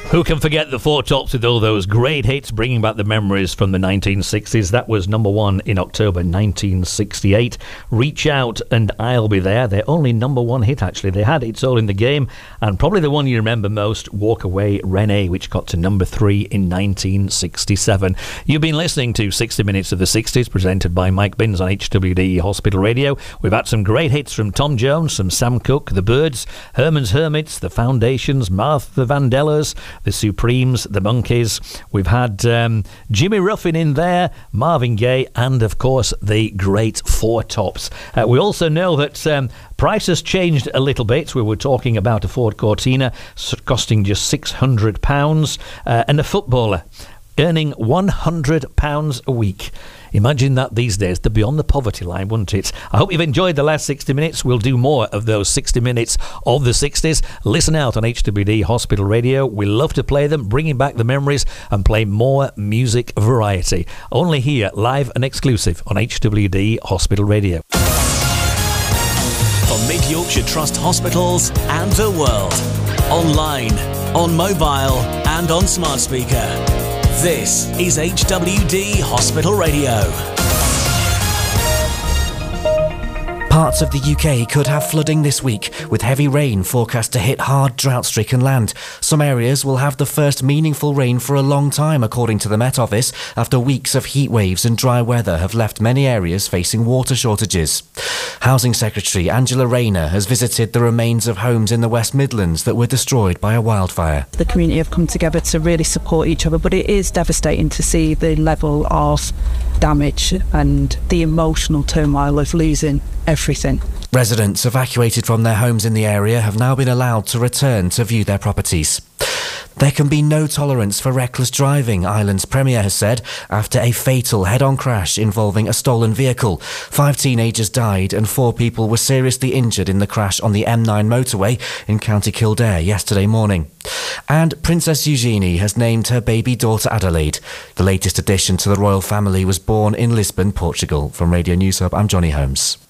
Who can forget the Four Tops with all those great hits, bringing back the memories from the 1960s? That was number one in October 1968. Reach Out and I'll Be There. Their only number one hit, actually. They had It's All in the Game, and probably the one you remember most, Walk Away, Renee, which got to number 3 in 1967. You've been listening to 60 Minutes of the 60s, presented by Mike Binns on HWD Hospital Radio. We've had some great hits from Tom Jones, some Sam Cooke, The Byrds, Herman's Hermits, The Foundations, Martha Vandellas, The Supremes, The Monkees. We've had Jimmy Ruffin in there, Marvin Gaye, and of course the great Four Tops. We also know that prices changed a little bit. We were talking about a Ford Cortina costing just £600, and a footballer earning £100 a week. Imagine that these days. They'd be on the poverty line, wouldn't it? I hope you've enjoyed the last 60 minutes. We'll do more of those 60 minutes of the 60s. Listen out on HWD Hospital Radio. We love to play them, bringing back the memories and play more music variety. Only here, live and exclusive on HWD Hospital Radio. For Mid-Yorkshire Trust hospitals and the world. Online, on mobile and on smart speaker. This is HWD Hospital Radio. Parts of the UK could have flooding this week, with heavy rain forecast to hit hard drought-stricken land. Some areas will have the first meaningful rain for a long time, according to the Met Office, after weeks of heat waves and dry weather have left many areas facing water shortages. Housing Secretary Angela Rayner has visited the remains of homes in the West Midlands that were destroyed by a wildfire. The community have come together to really support each other, but it is devastating to see the level of damage and the emotional turmoil of losing everything. Residents evacuated from their homes in the area have now been allowed to return to view their properties. There can be no tolerance for reckless driving, Ireland's Premier has said, after a fatal head-on crash involving a stolen vehicle. 5 teenagers died and 4 people were seriously injured in the crash on the M9 motorway in County Kildare yesterday morning. And Princess Eugenie has named her baby daughter Adelaide. The latest addition to the royal family was born in Lisbon, Portugal. From Radio News Hub, I'm Johnny Holmes.